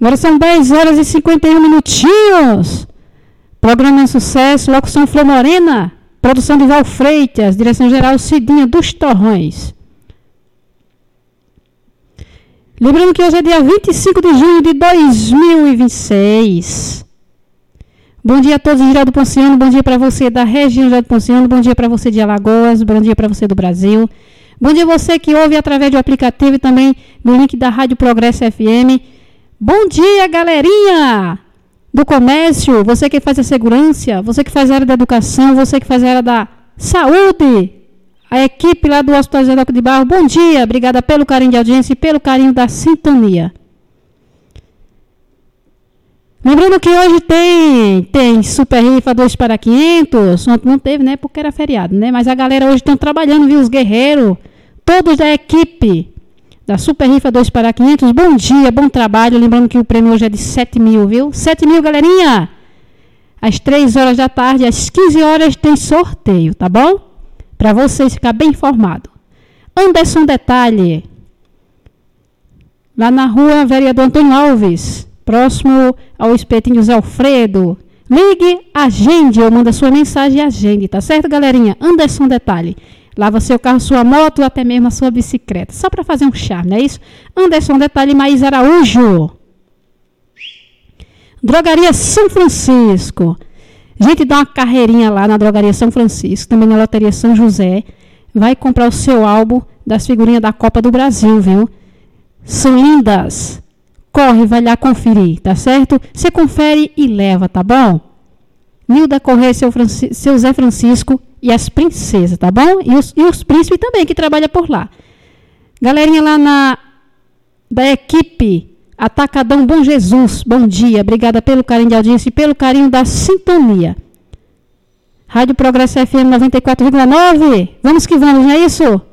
Agora são 10 horas e 51 minutinhos. Programa em sucesso, locução Flor Morena, produção de Val Freitas, direção-geral Cidinha dos Torrões. Lembrando que hoje é dia 25 de junho de 2026. Bom dia a todos de Girau do Ponciano, bom dia para você da região Girau do Ponciano, bom dia para você de Alagoas, bom dia para você do Brasil. Bom dia a você que ouve através do aplicativo e também do link da Rádio Progresso FM. Bom dia, galerinha do comércio, você que faz a segurança, você que faz a área da educação, você que faz a área da saúde, a equipe lá do Hospital Zé Doco de Barro, bom dia, obrigada pelo carinho de audiência e pelo carinho da sintonia. Lembrando que hoje tem Super Rifa 2 para 500, ontem não teve, né, porque era feriado, né, mas a galera hoje estão trabalhando, viu, os guerreiros, todos da equipe da Super Rifa 2 para 500, bom dia, bom trabalho, lembrando que o prêmio hoje é de 7 mil, viu? 7 mil, galerinha! Às 3 horas da tarde, às 15 horas tem sorteio, tá bom? Para vocês ficar bem informado. Anderson Detalhe, lá na rua Vereador Antônio Alves, próximo ao Espetinho Zé Alfredo. Ligue, agende, ou manda sua mensagem e agende, tá certo, galerinha? Anderson Detalhe. Lava seu carro, sua moto ou até mesmo a sua bicicleta. Só para fazer um charme, não é isso? Anderson Detalhe, Maís Araújo. Drogaria São Francisco. Gente, dá uma carreirinha lá na Drogaria São Francisco, também na Loteria São José. Vai comprar o seu álbum das figurinhas da Copa do Brasil, viu? São lindas. Corre, vai lá conferir, tá certo? Você confere e leva, tá bom? Nilda Correia, seu Zé Francisco e as princesas, tá bom? E os príncipes também, que trabalham por lá. Galerinha lá da equipe Atacadão Bom Jesus, bom dia. Obrigada pelo carinho de audiência e pelo carinho da sintonia. Rádio Progresso FM 94,9. Vamos que vamos, não é isso?